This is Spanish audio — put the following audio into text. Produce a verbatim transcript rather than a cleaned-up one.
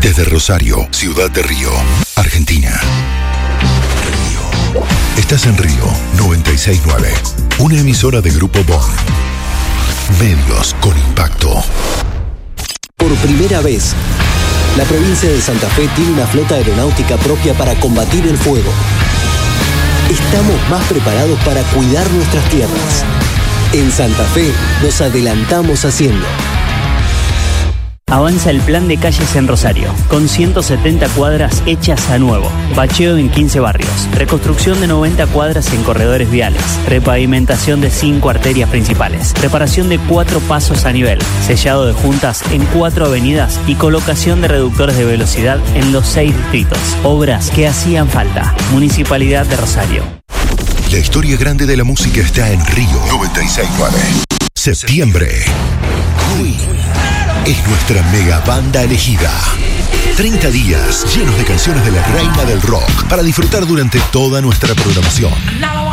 Desde Rosario, Ciudad de Río, Argentina. Río. Estás en Río noventa y seis punto nueve. Una emisora de Grupo Bond. Medios con impacto. Por primera vez, la provincia de Santa Fe tiene una flota aeronáutica propia para combatir el fuego. Estamos más preparados para cuidar nuestras tierras. En Santa Fe nos adelantamos haciendo. Avanza el plan de calles en Rosario, con ciento setenta cuadras hechas a nuevo, bacheo en quince barrios, reconstrucción de noventa cuadras en corredores viales, repavimentación de cinco arterias principales, reparación de cuatro pasos a nivel, sellado de juntas en cuatro avenidas y colocación de reductores de velocidad en los seis distritos. Obras que hacían falta. Municipalidad de Rosario. La historia grande de la música está en Río noventa y seis punto nueve. Septiembre. Queen es nuestra mega banda elegida. treinta días llenos de canciones de la reina del rock para disfrutar durante toda nuestra programación.